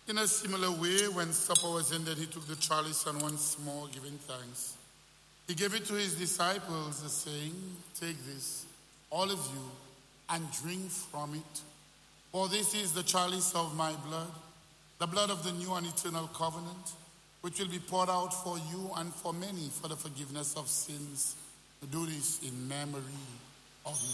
In a similar way, when supper was ended, he took the chalice and once more giving thanks. He gave it to his disciples, saying, "Take this, all of you, and drink from it. For this is the chalice of my blood, the blood of the new and eternal covenant, which will be poured out for you and for many for the forgiveness of sins. Do this in memory of me."